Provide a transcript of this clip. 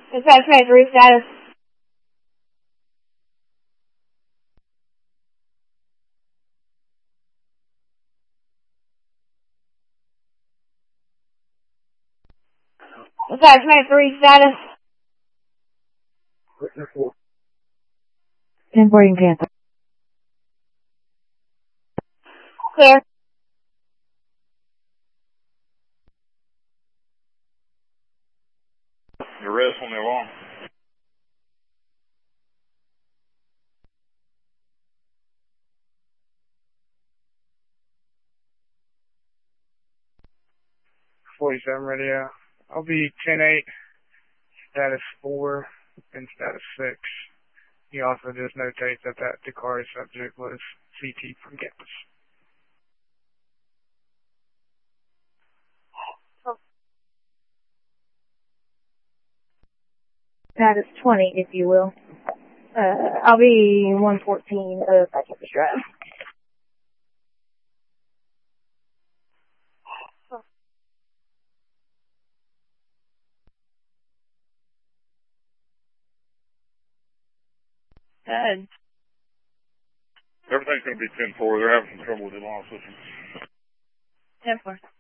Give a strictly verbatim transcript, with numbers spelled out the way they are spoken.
Dispatch May three status. Dispatch May three status. ten boarding Panther. Clear. The rest on the alarm. forty-seven radio. I'll be ten eight, status four, and status six. He also just notates that that Dakari subject was C T from campus. Status twenty, if you will. Uh, I'll be one fourteen of that campus drive. Good. Everything's going to be ten four. They're having some trouble with the alarm system. ten four.